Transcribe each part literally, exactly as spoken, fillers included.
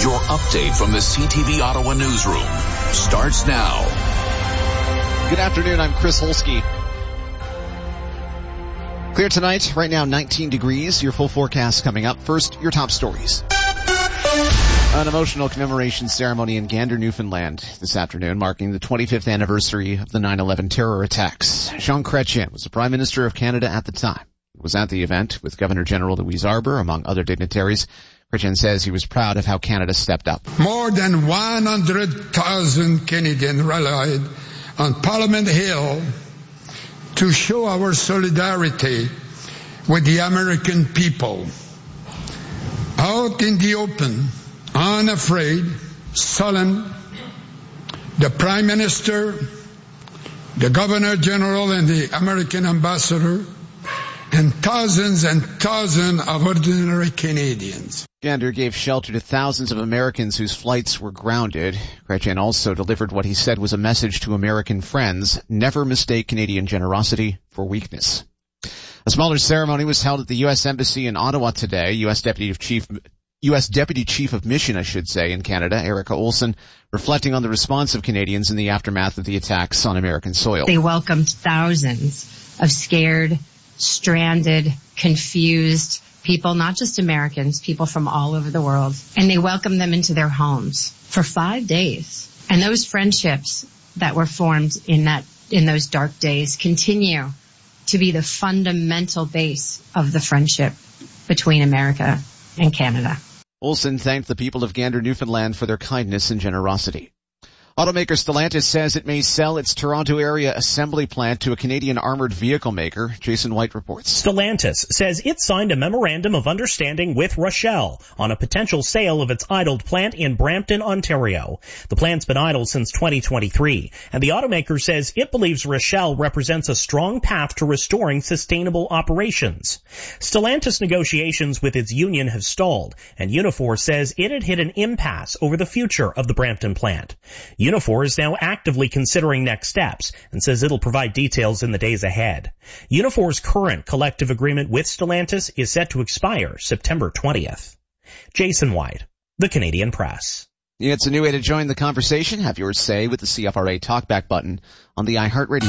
Your update from the C T V Ottawa newsroom starts now. Good afternoon, I'm Chris Holsky. Clear tonight, right now nineteen degrees, your full forecast coming up. First, your top stories. An emotional commemoration ceremony in Gander, Newfoundland this afternoon, marking the twenty-fifth anniversary of the nine eleven terror attacks. Jean Chrétien was the Prime Minister of Canada at the time. He was at the event with Governor General Louise Arbour, among other dignitaries. Chrétien says he was proud of how Canada stepped up. More than one hundred thousand Canadians rallied on Parliament Hill to show our solidarity with the American people. Out in the open, unafraid, solemn, the Prime Minister, the Governor General and the American Ambassador, and thousands and thousands of ordinary Canadians. Gander gave shelter to thousands of Americans whose flights were grounded. Chrétien also delivered what he said was a message to American friends: never mistake Canadian generosity for weakness. A smaller ceremony was held at the U S Embassy in Ottawa today. U S Deputy Chief U S Deputy Chief of Mission, I should say, in Canada, Erica Olson, reflecting on the response of Canadians in the aftermath of the attacks on American soil. They welcomed thousands of scared, stranded, confused people, not just Americans, people from all over the world. And they welcomed them into their homes for five days. And those friendships that were formed in that, in those dark days continue to be the fundamental base of the friendship between America and Canada. Olson thanked the people of Gander, Newfoundland for their kindness and generosity. Automaker Stellantis says it may sell its Toronto area assembly plant to a Canadian armored vehicle maker. Jason White reports. Stellantis says it signed a memorandum of understanding with Rochelle on a potential sale of its idled plant in Brampton, Ontario. The plant's been idle since twenty twenty-three, and the automaker says it believes Rochelle represents a strong path to restoring sustainable operations. Stellantis negotiations with its union have stalled, and Unifor says it had hit an impasse over the future of the Brampton plant. Unifor is now actively considering next steps and says it'll provide details in the days ahead. Unifor's current collective agreement with Stellantis is set to expire September twentieth. Jason White, The Canadian Press. It's a new way to join the conversation. Have your say with the C F R A Talkback button on the iHeartRadio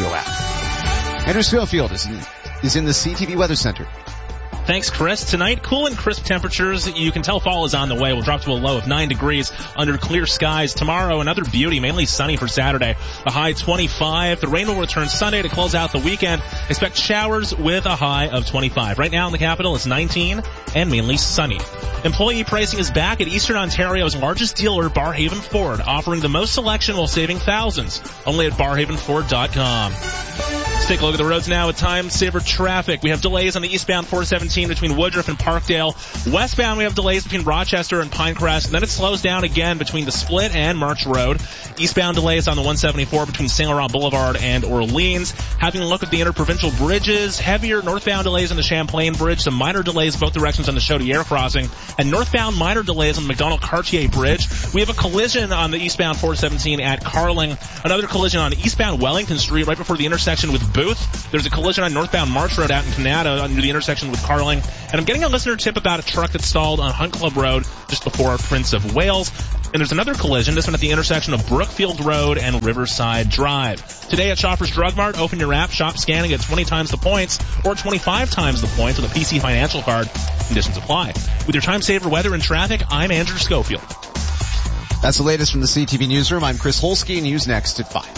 app. Andrew Schofield is in, is in the C T V Weather Center. Thanks, Chris. Tonight, cool and crisp temperatures. You can tell fall is on the way. We'll drop to a low of nine degrees under clear skies. Tomorrow, another beauty, mainly sunny for Saturday. A high twenty-five. The rain will return Sunday to close out the weekend. Expect showers with a high of twenty-five. Right now in the capital, it's nineteen and mainly sunny. Employee pricing is back at Eastern Ontario's largest dealer, Barhaven Ford, offering the most selection while saving thousands. Only at barhaven ford dot com. Let's take a look at the roads now with time saver traffic. We have delays on the eastbound four seventeen between Woodruff and Parkdale. Westbound, we have delays between Rochester and Pinecrest. And then it slows down again between the Split and March Road. Eastbound delays on the one seventy-four between Saint Laurent Boulevard and Orleans. Having a look at the interprovincial bridges, heavier northbound delays on the Champlain Bridge. Some minor delays both directions on the Chaudière crossing. And northbound minor delays on the McDonald-Cartier Bridge. We have a collision on the eastbound four seventeen at Carling. Another collision on eastbound Wellington Street right before the intersection with Booth. There's a collision on northbound March Road out in Canada near the intersection with Carling. And I'm getting a listener tip about a truck that stalled on Hunt Club Road just before Prince of Wales. And there's another collision, this one at the intersection of Brookfield Road and Riverside Drive. Today at Shoppers Drug Mart, open your app, shop scanning at twenty times the points or twenty-five times the points with a P C Financial card. Conditions apply. With your time saver weather and traffic, I'm Andrew Schofield. That's the latest from the C T V Newsroom. I'm Chris Holsky. News next at five.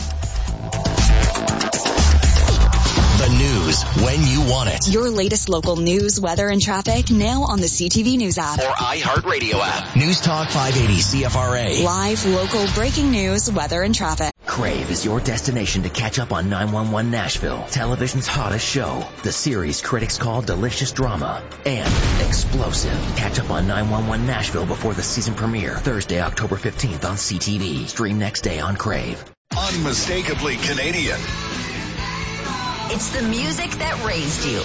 The news when you want it. Your latest local news, weather, and traffic now on the C T V News app. Or iHeartRadio app. News Talk five eighty C F R A. Live, local, breaking news, weather, and traffic. Crave is your destination to catch up on nine one one Nashville, television's hottest show. The series critics call delicious drama and explosive. Catch up on nine one one Nashville before the season premiere, Thursday, October fifteenth on C T V. Stream next day on Crave. Unmistakably Canadian. It's the music that raised you.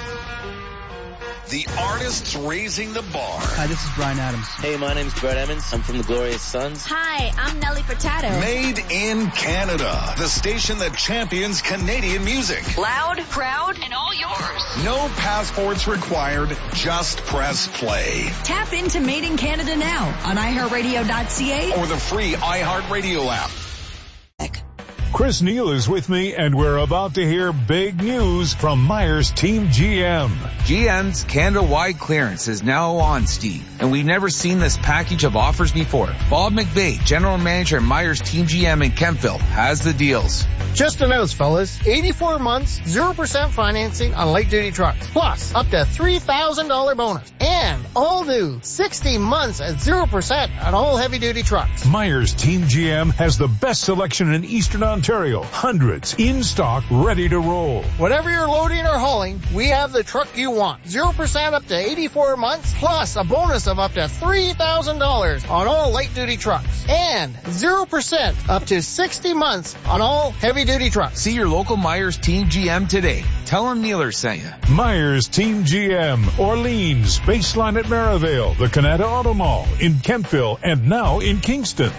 The artists raising the bar. Hi, this is Bryan Adams. Hey, my name's Brett Emmons. I'm from the Glorious Sons. Hi, I'm Nelly Furtado. Made in Canada. The station that champions Canadian music. Loud, proud, and all yours. hours. No passports required. Just press play. Tap into Made in Canada now on i heart radio dot c a or the free iHeartRadio app. Chris Neal is with me, and we're about to hear big news from Myers Team G M. G M's Canada-wide clearance is now on, Steve, and we've never seen this package of offers before. Bob McVeigh, General Manager at Myers Team G M in Kempville, has the deals. Just announced, fellas, eighty-four months, zero percent financing on light-duty trucks, plus up to three thousand dollars bonus, and all new sixty months at zero percent on all heavy-duty trucks. Myers Team G M has the best selection in Eastern Ontario. Hundreds in stock, ready to roll. Whatever you're loading or hauling, we have the truck you want. zero percent up to eighty-four months, plus a bonus of up to three thousand dollars on all light-duty trucks, and zero percent up to sixty months on all heavy duty trucks. See your local Myers Team G M today. Tell them Neeler sent you. Myers Team G M, Orleans, Baseline at Maryvale, the Canada Auto Mall, in Kempville, and now in Kingston.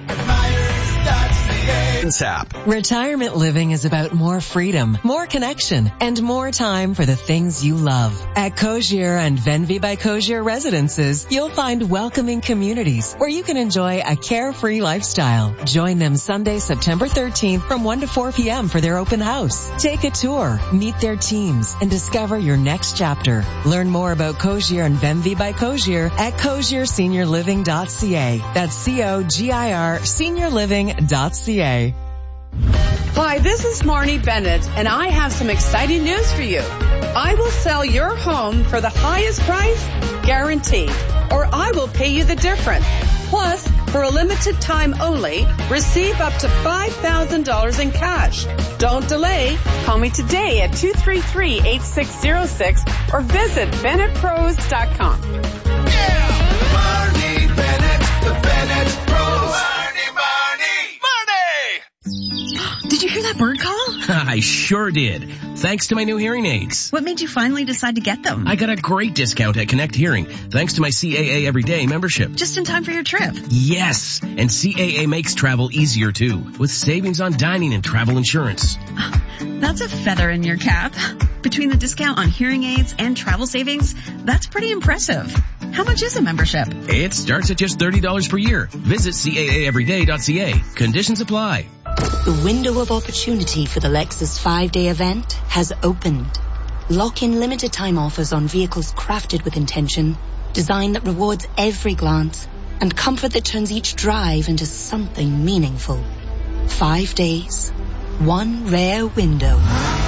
App. Retirement living is about more freedom, more connection, and more time for the things you love. At Cogier and Venvy by Cogier Residences, you'll find welcoming communities where you can enjoy a carefree lifestyle. Join them Sunday, September thirteenth from one to four p.m. for their open house. Take a tour, meet their teams, and discover your next chapter. Learn more about Cogier and Venvy by Cogier at cogier senior living dot c a. That's C O G I R senior living dot c a. Hi, this is Marnie Bennett, and I have some exciting news for you. I will sell your home for the highest price, guaranteed, or I will pay you the difference. Plus, for a limited time only, receive up to five thousand dollars in cash. Don't delay. Call me today at two three three, eight six zero six or visit bennett pros dot com. Yeah! Marnie Bennett, the Bennett Pros. Marnie, Marnie, Marnie! Did you hear that bird call? I sure did. Thanks to my new hearing aids. What made you finally decide to get them? I got a great discount at Connect Hearing, thanks to my C A A Everyday membership. Just in time for your trip. Yes, and C A A makes travel easier too, with savings on dining and travel insurance. That's a feather in your cap. Between the discount on hearing aids and travel savings, that's pretty impressive. How much is a membership? It starts at just thirty dollars per year. Visit C A A everyday dot c a. Conditions apply. The window of opportunity for the Lexus five-day event has opened. Lock in limited time offers on vehicles crafted with intention, design that rewards every glance, and comfort that turns each drive into something meaningful. Five days, one rare window.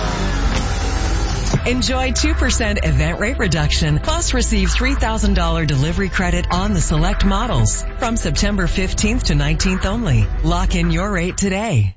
Enjoy two percent event rate reduction, plus receive three thousand dollars delivery credit on the select models from September fifteenth to nineteenth only. Lock in your rate today.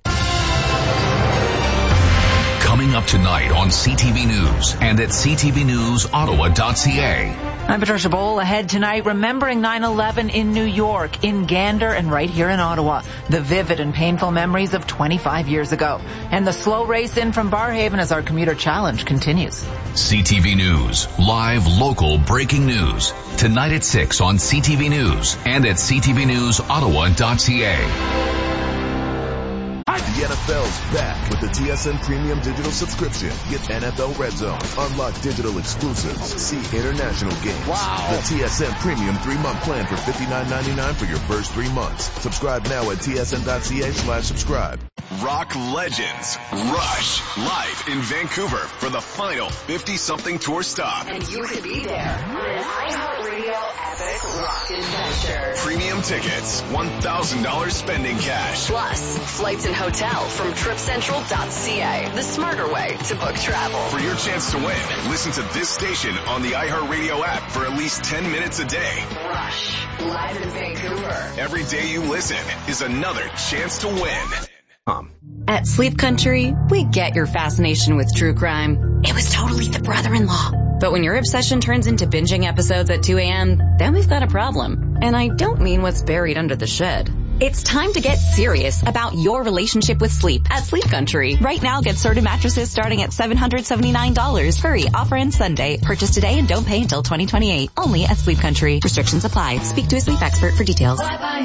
Coming up tonight on C T V News and at c t v news ottawa dot c a. I'm Patricia Bowl. Ahead tonight, remembering nine eleven in New York, in Gander, and right here in Ottawa. The vivid and painful memories of twenty-five years ago. And the slow race in from Barrhaven as our commuter challenge continues. C T V News, live local breaking news. Tonight at six on C T V News and at c t v news ottawa dot c a. The N F L's back with the T S N Premium Digital Subscription. Get N F L Red Zone, unlock digital exclusives, see international games. Wow. The T S N Premium three-month plan for fifty-nine ninety-nine for your first three months. Subscribe now at t s n dot c a slash subscribe. Rock legends Rush live in Vancouver for the final fifty-something tour stop. And you could be there on an iHeartRadio Epic Rock Adventure. Premium tickets, one thousand dollars spending cash. Plus, flights and hotel from trip central dot c a, the smarter way to book travel. For your chance to win, listen to this station on the iHeartRadio app for at least ten minutes a day. Rush, live in Vancouver. Every day you listen is another chance to win. Um. At Sleep Country, we get your fascination with true crime. It was totally the brother-in-law. But when your obsession turns into binging episodes at two a.m., then we've got a problem. And I don't mean what's buried under the shed. It's time to get serious about your relationship with sleep at Sleep Country. Right now, get Serta mattresses starting at seven hundred seventy-nine dollars. Hurry, offer ends Sunday. Purchase today and don't pay until twenty twenty-eight. Only at Sleep Country. Restrictions apply. Speak to a sleep expert for details. Bye-bye.